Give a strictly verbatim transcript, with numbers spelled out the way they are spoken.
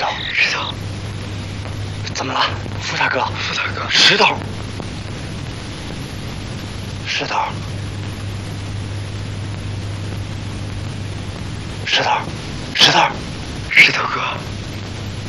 头， 石头， 怎么了，傅大哥？ 傅大哥， 石头，石头，石头，石头， 石头哥。